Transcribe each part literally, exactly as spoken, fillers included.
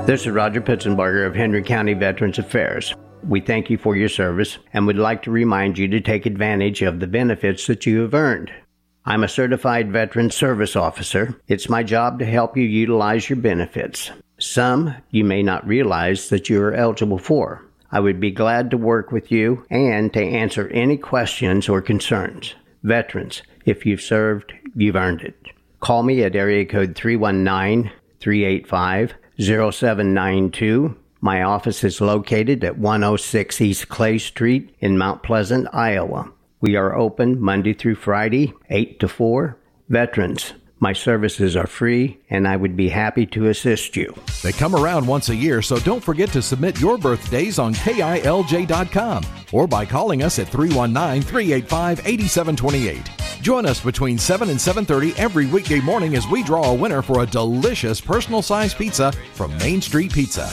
This is Roger Pitzenbarger of Henry County Veterans Affairs. We thank you for your service and would like to remind you to take advantage of the benefits that you have earned. I'm a certified veteran service officer. It's my job to help you utilize your benefits. Some you may not realize that you are eligible for. I would be glad to work with you and to answer any questions or concerns. Veterans, if you've served, you've earned it. Call me at area code three one nine, three eight five, zero seven nine two. My office is located at one oh six East Clay Street in Mount Pleasant, Iowa. We are open Monday through Friday, eight to four. Veterans, my services are free, and I would be happy to assist you. They come around once a year, so don't forget to submit your birthdays on K I L J dot com or by calling us at three one nine, three eight five, eight seven two eight. Join us between seven and seven thirty every weekday morning as we draw a winner for a delicious personal-sized pizza from Main Street Pizza.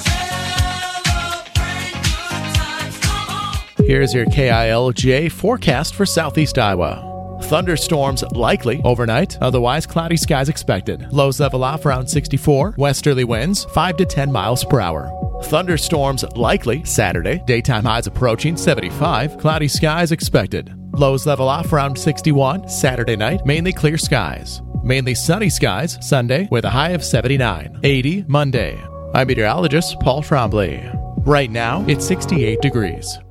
Here's your K I L J forecast for Southeast Iowa. Thunderstorms likely overnight, otherwise cloudy skies expected. Lows level off around sixty-four, westerly winds five to ten miles per hour. Thunderstorms likely Saturday, daytime highs approaching seventy-five, cloudy skies expected. Lows level off around sixty-one, Saturday night, mainly clear skies. Mainly sunny skies Sunday with a high of seventy-nine, eighty Monday. I'm meteorologist Paul Trombley. Right now, it's sixty-eight degrees.